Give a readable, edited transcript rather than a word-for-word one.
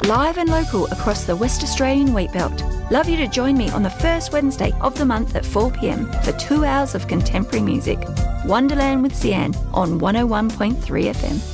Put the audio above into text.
live and local across the West Australian Wheatbelt. Love you to join me on the first Wednesday of the month at 4 p.m. for 2 hours of contemporary music. Wonderland with Sian on 101.3 FM.